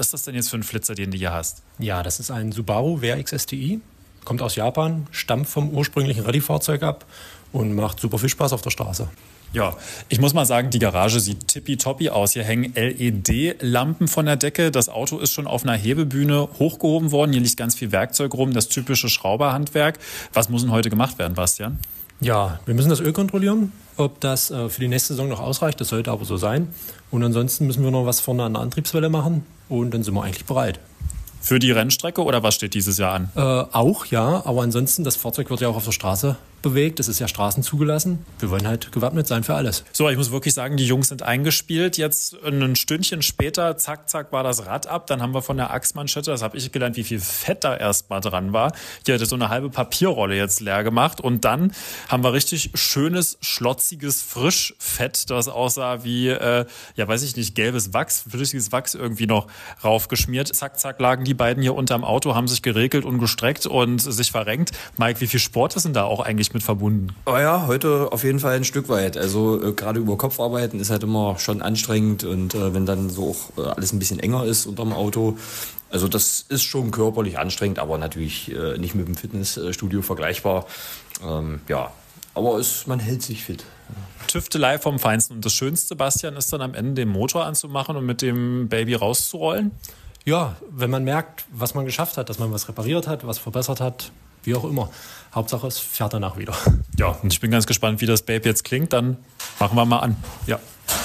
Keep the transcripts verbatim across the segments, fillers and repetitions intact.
ist das denn jetzt für ein Flitzer, den du hier hast? Ja, das ist ein Subaru W R X S T I. Kommt aus Japan, stammt vom ursprünglichen Rallye-Fahrzeug ab und macht super viel Spaß auf der Straße. Ja, ich muss mal sagen, die Garage sieht tippitoppi aus. Hier hängen L E D-Lampen von der Decke. Das Auto ist schon auf einer Hebebühne hochgehoben worden. Hier liegt ganz viel Werkzeug rum, das typische Schrauberhandwerk. Was muss denn heute gemacht werden, Bastian? Ja, wir müssen das Öl kontrollieren, ob das äh, für die nächste Saison noch ausreicht. Das sollte aber so sein. Und ansonsten müssen wir noch was vorne an der Antriebswelle machen und dann sind wir eigentlich bereit. Für die Rennstrecke oder was steht dieses Jahr an? Äh, auch, ja. Aber ansonsten, das Fahrzeug wird ja auch auf der Straße bewegt. Es ist ja straßenzugelassen. Wir wollen halt gewappnet sein für alles. So, ich muss wirklich sagen, die Jungs sind eingespielt. Jetzt ein Stündchen später, zack, zack, war das Rad ab. Dann haben wir von der Achsmanschette, das habe ich gelernt, wie viel Fett da erst mal dran war. Hier hatte so eine halbe Papierrolle jetzt leer gemacht. Und dann haben wir richtig schönes, schlotziges Frischfett, das aussah wie, äh, ja weiß ich nicht, gelbes Wachs, flüssiges Wachs irgendwie noch raufgeschmiert. Zack, zack, lagen die beiden hier unterm Auto, haben sich geregelt und gestreckt und sich verrenkt. Mike, wie viel Sport ist denn da auch eigentlich mit verbunden? Oh ja, heute auf jeden Fall ein Stück weit. Also äh, gerade über Kopf arbeiten ist halt immer schon anstrengend und äh, wenn dann so auch äh, alles ein bisschen enger ist unterm Auto. Also das ist schon körperlich anstrengend, aber natürlich äh, nicht mit dem Fitnessstudio vergleichbar. Ähm, ja, aber es, man hält sich fit. Tüftelei vom Feinsten. Und das Schönste, Bastian, ist dann am Ende den Motor anzumachen und mit dem Baby rauszurollen? Ja, wenn man merkt, was man geschafft hat, dass man was repariert hat, was verbessert hat, wie auch immer. Hauptsache, es fährt danach wieder. Ja, und ich bin ganz gespannt, wie das Baby jetzt klingt. Dann machen wir mal an. Ja.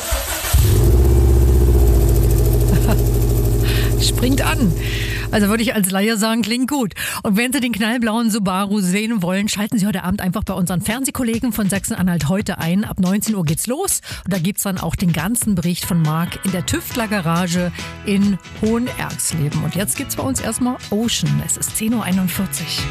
Springt an. Also würde ich als Laie sagen, klingt gut. Und wenn Sie den knallblauen Subaru sehen wollen, schalten Sie heute Abend einfach bei unseren Fernsehkollegen von Sachsen-Anhalt heute ein. Ab neunzehn Uhr geht's los. Und da gibt's dann auch den ganzen Bericht von Marc in der Tüftler Garage in Hohenerxleben. Und jetzt gibt's bei uns erstmal Ocean. Es ist zehn Uhr einundvierzig.